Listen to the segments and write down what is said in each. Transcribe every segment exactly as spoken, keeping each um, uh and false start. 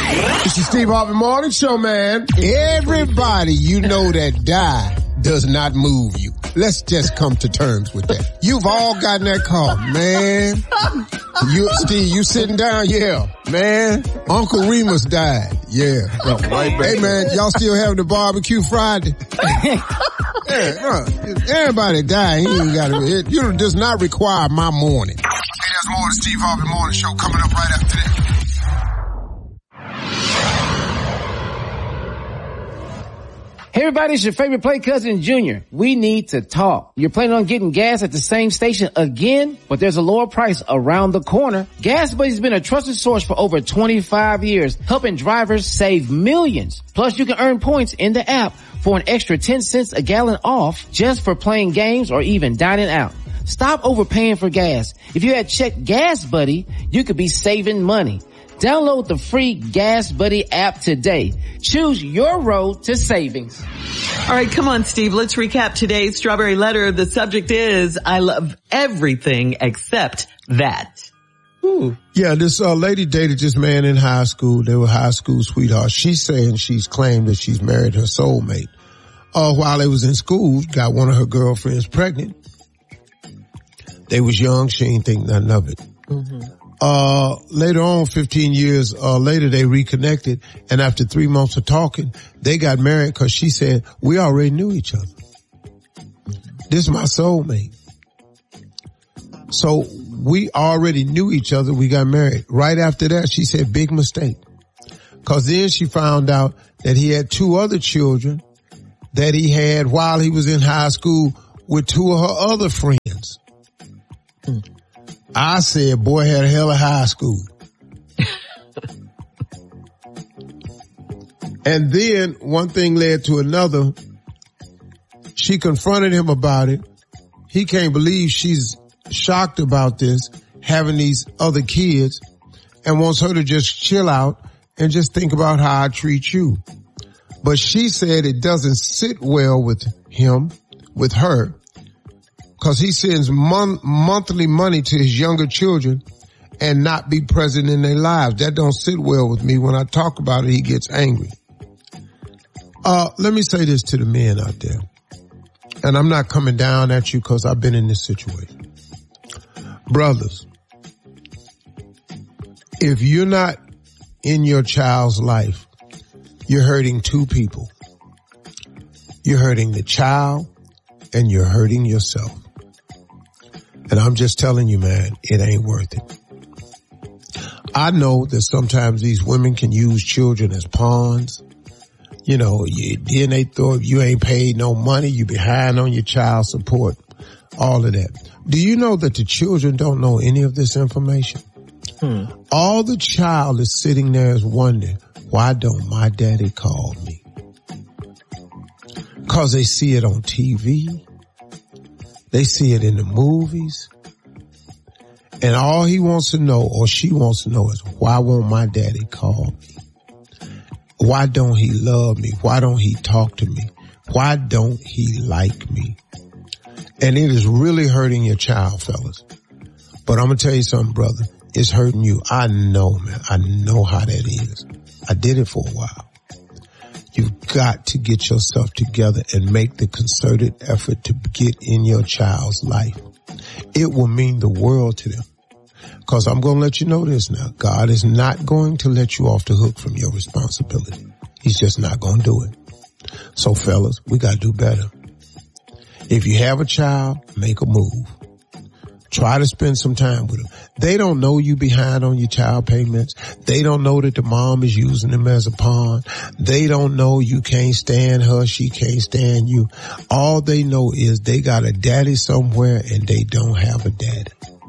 It's the Steve Harvey Morning Show, man. Everybody you know that died does not move you. Let's just come to terms with that. You've all gotten that call, man. You, Steve, you sitting down? Yeah. Man, Uncle Remus died. Yeah. Right back. Hey, man, y'all still having the barbecue Friday? Yeah, no, everybody died. He ain't got to, it, you know, does not require my morning. Hey, there's more of the Steve Harvey Morning Show coming up right after this. Hey everybody, it's your favorite play cousin Junior. We need to talk. You're planning on getting gas at the same station again, but there's a lower price around the corner. Gas Buddy's been a trusted source for over twenty-five years, helping drivers save millions. Plus you can earn points in the app for an extra ten cents a gallon off just for playing games or even dining out. Stop overpaying for gas. If you had checked Gas Buddy, you could be saving money. Download the free Gas Buddy app today. Choose your road to savings. All right, come on, Steve. Let's recap today's Strawberry Letter. The subject is, I love everything except that. Ooh. Yeah, this uh, lady dated this man in high school. They were high school sweethearts. She's saying she's claimed that she's married her soulmate. Uh, while they was in school, got one of her girlfriends pregnant. They was young. She ain't think nothing of it. Mm-hmm. Uh, later on, fifteen years uh, later, they reconnected, and after three months of talking, they got married because she said, we already knew each other. This is my soulmate. So we already knew each other. We got married. Right after that, she said, big mistake. Because then she found out that he had two other children that he had while he was in high school with two of her other friends. Hmm. I said, boy had a hell of high school. And then one thing led to another. She confronted him about it. He can't believe she's shocked about this, having these other kids, and wants her to just chill out and just think about how I treat you. But she said it doesn't sit well with him, with her, because he sends mon- monthly money to his younger children and not be present in their lives. That don't sit well with me. When I talk about it, he gets angry. Uh, let me say this to the men out there. And I'm not coming down at you because I've been in this situation. Brothers, if you're not in your child's life, you're hurting two people. You're hurting the child and you're hurting yourself. And I'm just telling you, man, it ain't worth it. I know that sometimes these women can use children as pawns. You know, you, then they throw, you ain't paid no money, you behind on your child support, all of that. Do you know that the children don't know any of this information? Hmm. All the child is sitting there is wondering, why don't my daddy call me? Cause they see it on T V. They see it in the movies. And all he wants to know, or she wants to know, is why won't my daddy call me? Why don't he love me? Why don't he talk to me? Why don't he like me? And it is really hurting your child, fellas. But I'm going to tell you something, brother. It's hurting you. I know, man. I know how that is. I did it for a while. You've got to get yourself together and make the concerted effort to get in your child's life. It will mean the world to them. Because I'm going to let you know this now. God is not going to let you off the hook from your responsibility. He's just not going to do it. So, fellas, we got to do better. If you have a child, make a move. Try to spend some time with them. They don't know you behind on your child payments. They don't know that the mom is using them as a pawn. They don't know you can't stand her. She can't stand you. All they know is they got a daddy somewhere and they don't have a daddy.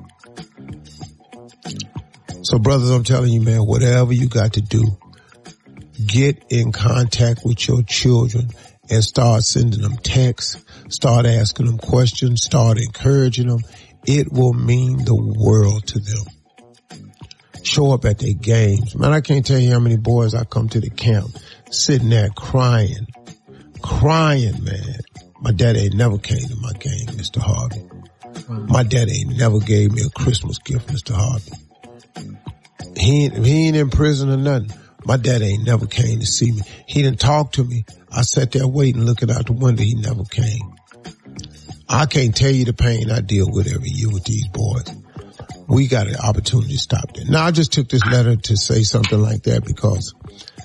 So brothers, I'm telling you, man, whatever you got to do, get in contact with your children and start sending them texts, start asking them questions, start encouraging them. It will mean the world to them. Show up at their games. Man, I can't tell you how many boys I come to the camp sitting there crying, crying, man. My daddy ain't never came to my game, Mister Harvey. My daddy ain't never gave me a Christmas gift, Mister Harvey. He ain't, he ain't in prison or nothing. My daddy ain't never came to see me. He didn't talk to me. I sat there waiting, looking out the window. He never came. I can't tell you the pain I deal with every year with these boys. We got an opportunity to stop that. Now, I just took this letter to say something like that because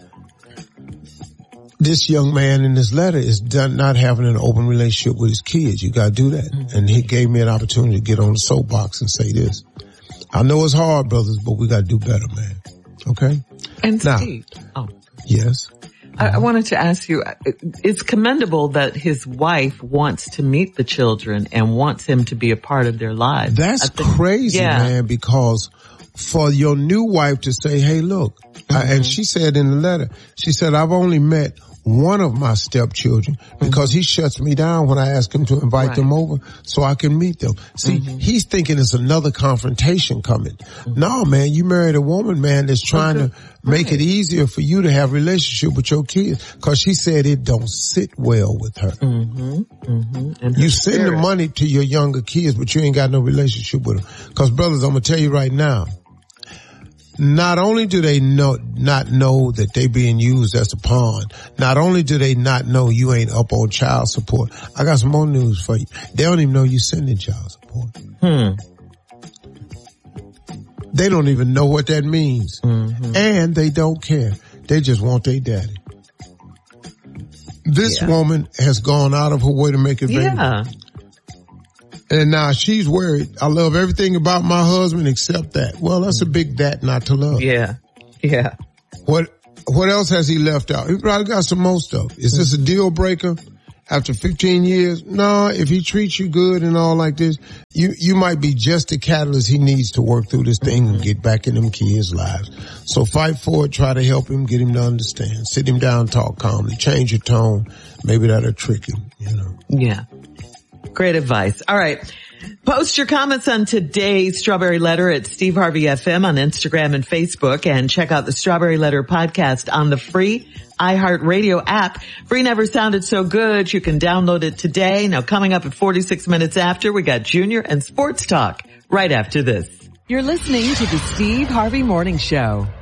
this young man in this letter is done not having an open relationship with his kids. You got to do that. Mm-hmm. And he gave me an opportunity to get on the soapbox and say this. I know it's hard, brothers, but we got to do better, man. Okay? And now, Steve. Oh. Yes. I wanted to ask you, it's commendable that his wife wants to meet the children and wants him to be a part of their lives. That's think, crazy, yeah. man, because for your new wife to say, hey, look, mm-hmm. uh, and she said in the letter, she said, I've only met one of my stepchildren because mm-hmm. he shuts me down when I ask him to invite right. them over so I can meet them. See, mm-hmm. he's thinking it's another confrontation coming. Mm-hmm. No, man, you married a woman, man, that's trying okay. to make right. it easier for you to have a relationship with your kids because she said it don't sit well with her. Mm-hmm. Mm-hmm. And you send spirit. the money to your younger kids, but you ain't got no relationship with them. Because, brothers, I'm going to tell you right now, not only do they know, not know that they being used as a pawn, not only do they not know you ain't up on child support, I got some more news for you. They don't even know you sending child support. Hmm. They don't even know what that means. Mm-hmm. And they don't care. They just want their daddy. This yeah. woman has gone out of her way to make it baby. Yeah. And now she's worried. I love everything about my husband except that. Well, that's a big that not to love. Yeah. Yeah. What, what else has he left out? He probably got some more stuff. Is this a deal breaker after fifteen years? No, if he treats you good and all like this, you, you might be just the catalyst he needs to work through this thing and get back in them kids' lives. So fight for it. Try to help him, get him to understand. Sit him down, talk calmly, change your tone. Maybe that'll trick him, you know. Yeah. Great advice. All right. Post your comments on today's Strawberry Letter at Steve Harvey F M on Instagram and Facebook, and check out the Strawberry Letter podcast on the free iHeartRadio app. Free never sounded so good. You can download it today. Now, coming up at forty-six minutes after, we got Junior and Sports Talk right after this. You're listening to the Steve Harvey Morning Show.